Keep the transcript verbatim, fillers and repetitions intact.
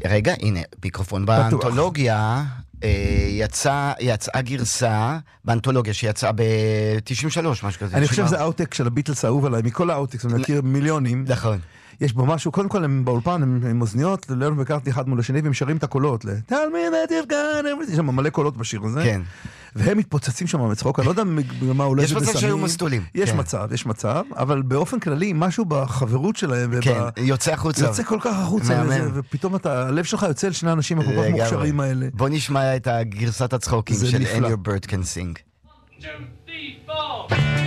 רגע, הנה, מיקרופון באנתולוגיה, יצאה, יצאה גרסה באנתולוגיה שיצאה ב-תשעים ושלוש, משהו כזה. אני חושב שזה האוטק של הביטלס האהוב עליי, מכל האוטקס, אני מכיר מיליונים. נכון. יש בו משהו, קודם כל הם באולפן, הם עם אוזניות, ללון וקרטי אחד מול השני, והם שרים את הקולות, Tell me that you've got everything, יש שם מלא קולות בשיר הזה. כן. והם מתפוצצים שם מצחוק, אני לא יודע מה אולי זה בסמים. יש מצב שהיו מסטולים. יש מצב, יש מצב, אבל באופן כללי, משהו בחברות שלהם, כן, יוצא החוצה. יוצא כל כך החוצה, ופתאום הלב שלך יוצא לשני האנשים הכל כך מוכשרים האלה. בוא נשמע את הגרסת הצחוקים של And Your Bird Can Sing.